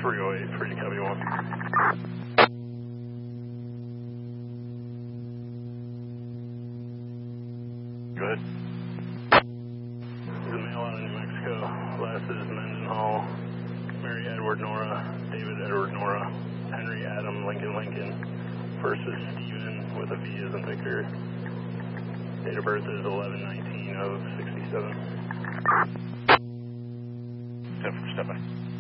308 for you, copy 1. Go ahead. There's a male out of New Mexico. Last is Mendenhall. Mary Edward Nora. David Edward Nora. Henry Adam Lincoln. First is Stephen with a V as in Victor. Date of birth is 11/19 of 67. 10 for step by.